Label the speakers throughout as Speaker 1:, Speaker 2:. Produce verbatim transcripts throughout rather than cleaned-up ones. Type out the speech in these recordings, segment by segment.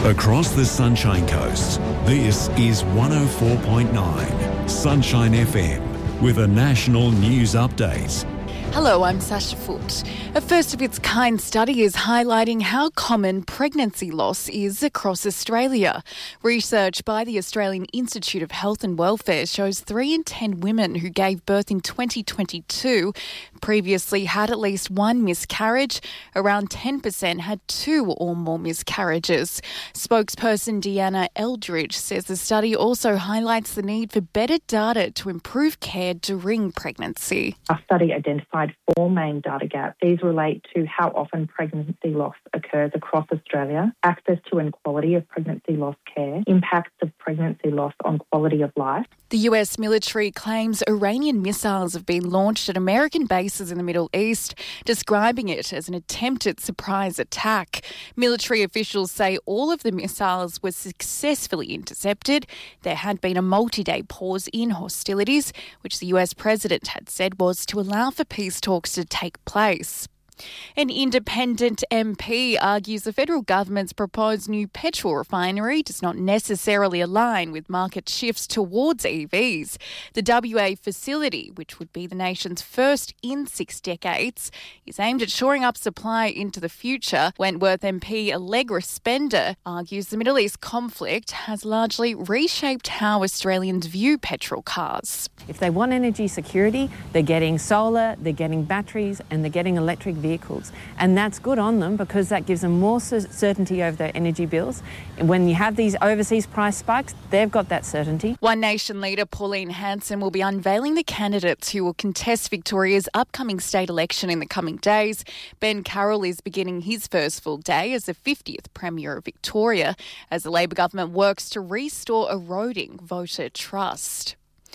Speaker 1: Across the Sunshine Coast, this is one oh four point nine Sunshine F M with a national news update.
Speaker 2: Hello, I'm Sasha Foote. A first-of-its-kind study is highlighting how common pregnancy loss is across Australia. Research by the Australian Institute of Health and Welfare shows three in ten women who gave birth in twenty twenty-two previously had at least one miscarriage. Around ten percent had two or more miscarriages. Spokesperson Deanna Eldridge says the study also highlights the need for better data to improve care during pregnancy.
Speaker 3: Our study identified four main data gaps. These relate to how often pregnancy loss occurs across Australia, access to and quality of pregnancy loss care, impacts of pregnancy loss on quality of life.
Speaker 2: The U S military claims Iranian missiles have been launched at American bases in the Middle East, describing it as an attempted surprise attack. Military officials say all of the missiles were successfully intercepted. There had been a multi-day pause in hostilities, which the U S president had said was to allow for peace talks to take place. An independent M P argues the federal government's proposed new petrol refinery does not necessarily align with market shifts towards E Vs. The W A facility, which would be the nation's first in six decades, is aimed at shoring up supply into the future. Wentworth M P Allegra Spender argues the Middle East conflict has largely reshaped how Australians view petrol cars.
Speaker 4: If they want energy security, they're getting solar, they're getting batteries, and they're getting electric vehicles. Vehicles. And that's good on them because that gives them more certainty over their energy bills. And when you have these overseas price spikes, they've got that certainty.
Speaker 2: One Nation leader Pauline Hanson will be unveiling the candidates who will contest Victoria's upcoming state election in the coming days. Ben Carroll is beginning his first full day as the fiftieth Premier of Victoria as the Labor government works to restore eroding voter trust.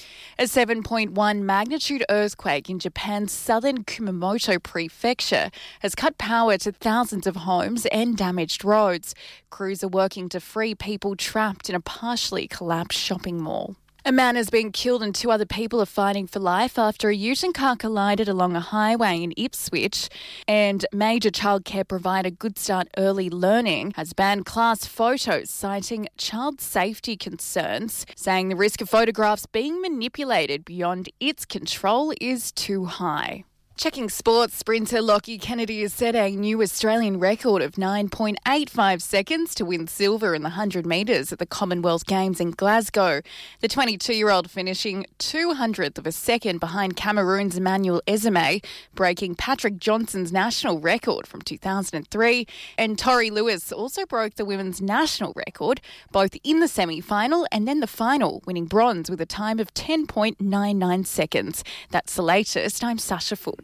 Speaker 2: A seven point one magnitude earthquake in Japan's southern Kumamoto prefecture has cut power to thousands of homes and damaged roads. Crews are working to free people trapped in a partially collapsed shopping mall. A man has been killed and two other people are fighting for life after a Ute car collided along a highway in Ipswich. And major childcare provider Good Start Early Learning has banned class photos, citing child safety concerns, saying the risk of photographs being manipulated beyond its control is too high. Checking sports, sprinter Lockie Kennedy has set a new Australian record of nine point eight five seconds to win silver in the one hundred metres at the Commonwealth Games in Glasgow. The twenty-two-year-old finishing two hundredth of a second behind Cameroon's Emmanuel Ezeme, breaking Patrick Johnson's national record from two thousand three. And Tori Lewis also broke the women's national record, both in the semi-final and then the final, winning bronze with a time of ten point nine nine seconds. That's the latest. I'm Sasha Foote.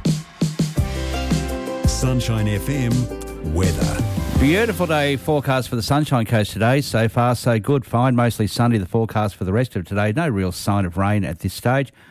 Speaker 1: Sunshine F M weather.
Speaker 5: Beautiful day forecast for the Sunshine Coast today. So far, so good. Fine, mostly sunny. The forecast for the rest of today. No real sign of rain at this stage.